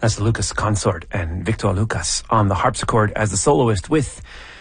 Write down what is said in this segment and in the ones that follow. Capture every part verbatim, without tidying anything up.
That's the Lucas Consort and Victor Lucas on the harpsichord as the soloist, with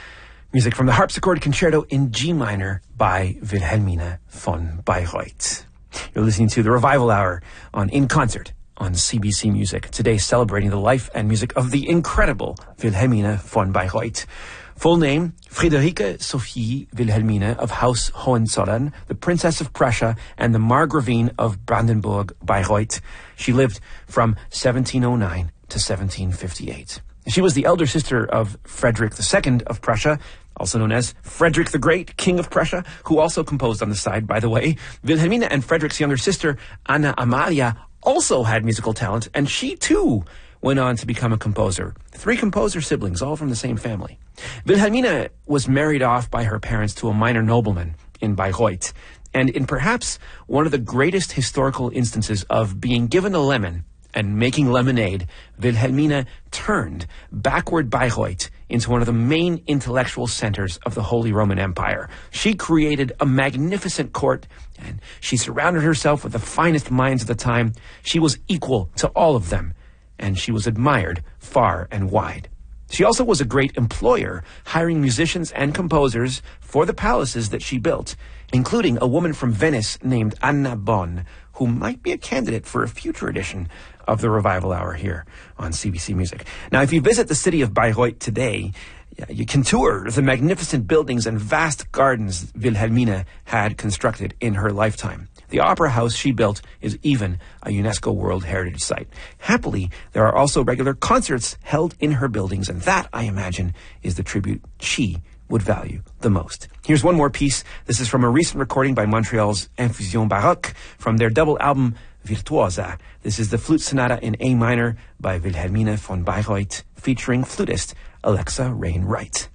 music from the Harpsichord Concerto in G minor by Wilhelmine von Bayreuth. You're listening to the Revival Hour on In Concert on C B C Music, today celebrating the life and music of the incredible Wilhelmine von Bayreuth. Full name, Friederike Sophie Wilhelmine of House Hohenzollern, the Princess of Prussia and the Margravine of Brandenburg-Bayreuth. She lived from seventeen oh nine to seventeen fifty-eight. She was the elder sister of Frederick the Second of Prussia, also known as Frederick the Great, King of Prussia, who also composed on the side, by the way. Wilhelmine and Frederick's younger sister, Anna Amalia, also had musical talent, and she too went on to become a composer. Three composer siblings, all from the same family. Wilhelmine was married off by her parents to a minor nobleman in Bayreuth, and in perhaps one of the greatest historical instances of being given a lemon and making lemonade, Wilhelmine turned backward Bayreuth into one of the main intellectual centers of the Holy Roman Empire. She created a magnificent court, and she surrounded herself with the finest minds of the time. She was equal to all of them, and she was admired far and wide. She also was a great employer, hiring musicians and composers for the palaces that she built, including a woman from Venice named Anna Bonn, who might be a candidate for a future edition of the Revival Hour here on C B C Music. Now, if you visit the city of Bayreuth today, you can tour the magnificent buildings and vast gardens Wilhelmine had constructed in her lifetime. The opera house she built is even a UNESCO World Heritage Site. Happily, there are also regular concerts held in her buildings, and that, I imagine, is the tribute she would value the most. Here's one more piece. This is from a recent recording by Montreal's Infusion Baroque from their double album Virtuosa. This is the Flute Sonata in A minor by Wilhelmine von Bayreuth, featuring flutist Alexa Rain Wright.